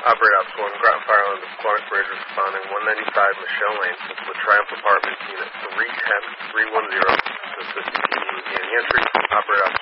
Operator Ops 1, Groton Fire Island of Clark Bridge responding 195 Michelle Lane, with Triumph Apartments Unit 310-310 to assist in the entry. Operator Ops